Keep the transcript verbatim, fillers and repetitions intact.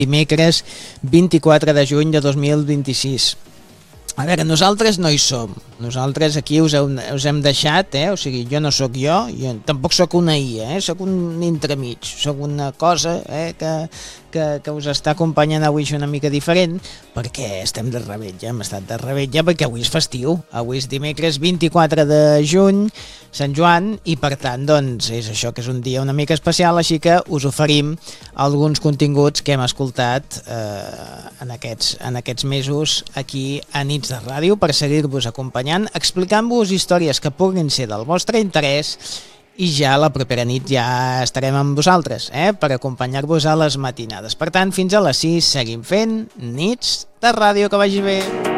Dimecres vint-i-quatre de juny de dos mil vint-i-sis. A veure, nosaltres no hi som. Nosaltres aquí us, heu, us hem deixat, eh? O sigui, jo no sóc jo, jo tampoc sóc una I A, eh? Sóc un entremig, sóc una cosa eh? que, que, que us està acompanyant avui una mica diferent, perquè estem de revetlla, hem estat de revetlla perquè avui és festiu, avui és dimecres vint-i-quatre de juny, Sant Joan, i per tant, doncs, és això que és un dia una mica especial, així que us oferim alguns continguts que hem escoltat eh, en, aquests, en aquests mesos aquí a Nits de Ràdio per seguir-vos acompanyant, explicant-vos històries que puguin ser del vostre interès, i ja la propera nit ja estarem amb vosaltres eh, per acompanyar-vos a les matinades. Per tant, fins a les sis seguim fent Nits de Ràdio, que vagi bé.